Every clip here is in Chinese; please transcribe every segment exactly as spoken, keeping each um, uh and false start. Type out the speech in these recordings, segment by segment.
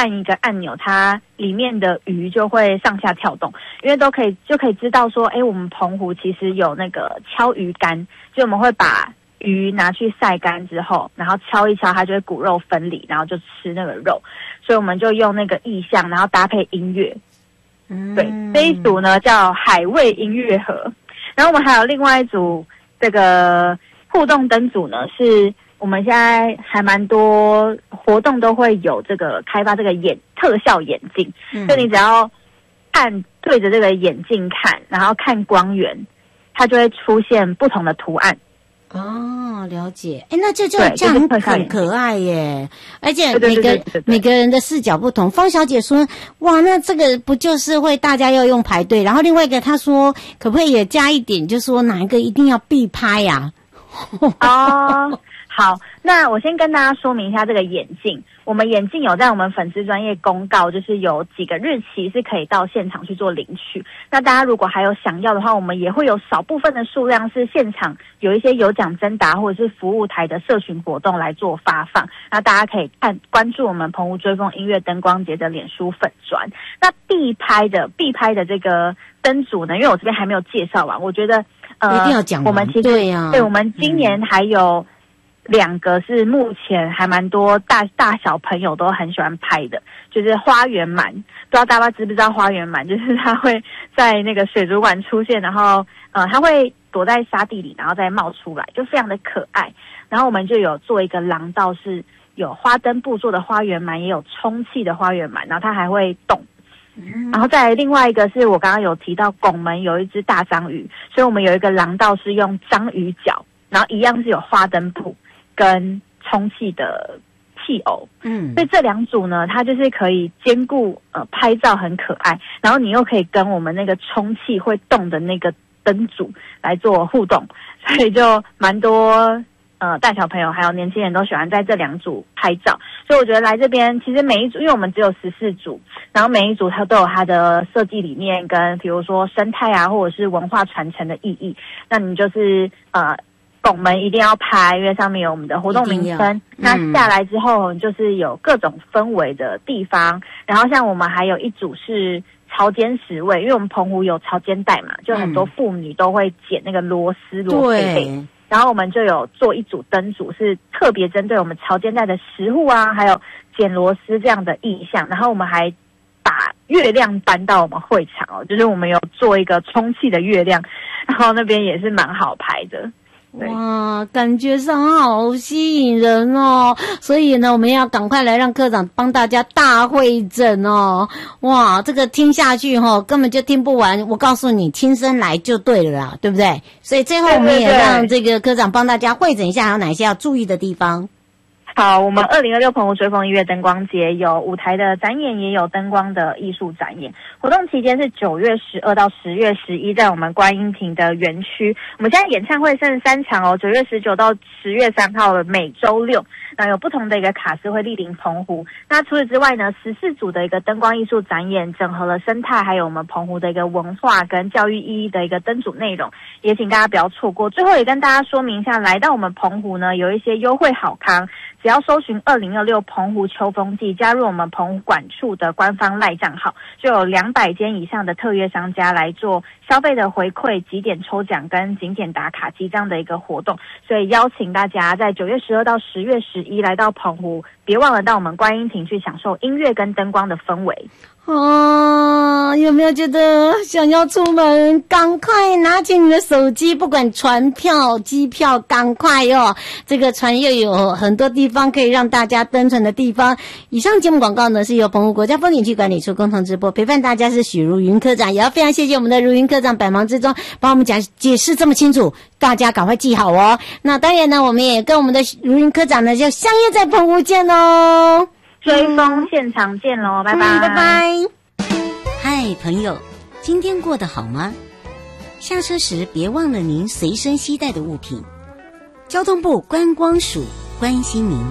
按一个按钮，它里面的鱼就会上下跳动，因为都可以就可以知道说，哎，我们澎湖其实有那个敲鱼竿，就我们会把鱼拿去晒干之后，然后敲一敲，它就会骨肉分离，然后就吃那个肉。所以我们就用那个意象，然后搭配音乐。嗯，对，这一组呢叫海味音乐盒。然后我们还有另外一组这个互动灯组呢，是我们现在还蛮多活动都会有这个开发这个眼特效眼镜，嗯，就你只要看对着这个眼镜看，然后看光源，它就会出现不同的图案。 哦，了解。哎，那这就这样很很可爱耶！而且每个对对对对对每个人的视角不同。方小姐说：“哇，那这个不就是会大家要用排队？”然后另外一个她说：“可不可以也加一点，就说哪一个一定要必拍呀、 啊？”哦，好，那我先跟大家说明一下这个眼镜。我们眼镜有在我们粉丝专页公告，就是有几个日期是可以到现场去做领取。那大家如果还有想要的话，我们也会有少部分的数量是现场有一些有奖征答或者是服务台的社群活动来做发放。那大家可以看关注我们澎湖追风音乐灯光节的脸书粉专。那必拍的必拍的这个灯组呢，因为我这边还没有介绍完，我觉得呃， 一定要讲完。 我们其实对呀、啊， 对我们今年还有。两个是目前还蛮多大大小朋友都很喜欢拍的，就是花园鳗。不知道大家知不知道花园鳗？就是它会在那个水族馆出现，然后呃，它会躲在沙地里，然后再冒出来，就非常的可爱。然后我们就有做一个廊道，是有花灯布做的花园鳗，也有充气的花园鳗，然后它还会动。然后再来另外一个是我刚刚有提到拱门有一只大章鱼，所以我们有一个廊道是用章鱼脚，然后一样是有花灯布跟充气的气偶，嗯，所以这两组呢，它就是可以兼顾呃拍照很可爱，然后你又可以跟我们那个充气会动的那个灯组来做互动，所以就蛮多呃大小朋友还有年轻人都喜欢在这两组拍照。所以我觉得来这边其实每一组，因为我们只有十四组，然后每一组它都有它的设计理念跟比如说生态啊或者是文化传承的意义，那你就是呃。拱门一定要拍，因为上面有我们的活动名称。嗯、那下来之后，就是有各种氛围的地方。然后像我们还有一组是潮间食味，因为我们澎湖有潮间带嘛，就很多妇女都会捡那个螺丝、螺贝贝。然后我们就有做一组灯组，是特别针对我们潮间带的食物啊，还有捡螺丝这样的意象。然后我们还把月亮搬到我们会场哦，就是我们有做一个充气的月亮，然后那边也是蛮好拍的。 哇，感觉上好吸引人哦！所以呢，我们要赶快来让科长帮大家大会诊哦！哇，这个听下去哈、哦，根本就听不完。我告诉你，亲身来就对了啦，对不对？所以最后我们也让这个科长帮大家会诊一下，还有哪些要注意的地方。 好，我们二零二六澎湖追风音乐灯光节有舞台的展演，也有灯光的艺术展演。活动期间是九月十二到十月十一，在我们观音亭的园区。我们现在演唱会剩三场哦，九月十九到十月三号的每周六，那有不同的一个卡司会莅临澎湖。那除此之外呢，十四组的一个灯光艺术展演，整合了生态还有我们澎湖的一个文化跟教育意义的一个灯组内容，也请大家不要错过。最后也跟大家说明一下，来到我们澎湖呢，有一些优惠好康。只要搜寻二零二六澎湖秋风季，加入我们澎湖管处的官方赖账号，就有两百间以上的特约商家来做消费的回馈、集点抽奖跟景点打卡机这样的一个活动。所以邀请大家在九月十二到十月十一来到澎湖，别忘了到我们观音亭去享受音乐跟灯光的氛围。 哦，有没有觉得想要出门？赶快拿起你的手机，不管船票、机票，赶快哦！这个船又有很多地方可以让大家登船的地方。以上节目广告呢，是由澎湖国家风景区管理处共同直播，陪伴大家是许如云科长，也要非常谢谢我们的如云科长百忙之中帮我们讲解释这么清楚，大家赶快记好哦。那当然呢，我们也跟我们的如云科长呢，就相约在澎湖见哦。 追风现场见咯，拜拜、 嗯、拜拜。嗨，朋友，今天过得好吗？下车时别忘了您随身携带的物品。交通部观光署关心您。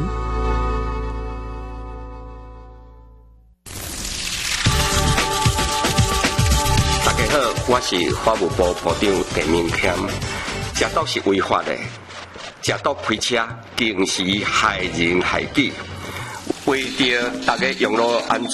大家好，我是法务部部长陈明谦。食毒是违法的，食毒开车更是害人害己。 为着大家用路安全。